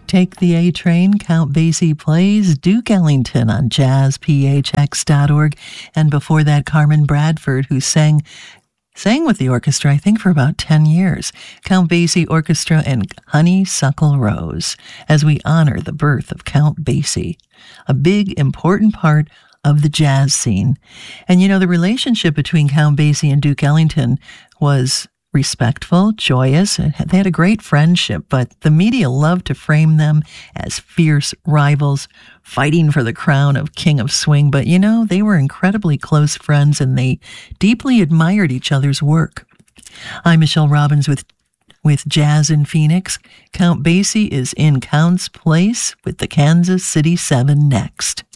Take the A Train, Count Basie plays Duke Ellington on jazzphx.org. And before that, Carmen Bradford, who sang with the orchestra, I think, for about 10 years. Count Basie Orchestra and Honeysuckle Rose, as we honor the birth of Count Basie, a big, important part of the jazz scene. And you know, the relationship between Count Basie and Duke Ellington was respectful, joyous. They had a great friendship, but the media loved to frame them as fierce rivals fighting for the crown of King of Swing. But you know, they were incredibly close friends and they deeply admired each other's work. I'm Michelle Robbins with Jazz in Phoenix. Count Basie is in Count's Place with the Kansas City 7 next.